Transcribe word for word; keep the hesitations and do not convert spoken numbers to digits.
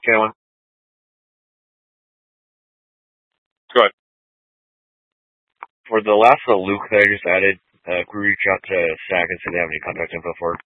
Kalen, go ahead. For the last uh, Luke that I just added, uh, can we reach out to S A C and see if they have any contact info for it?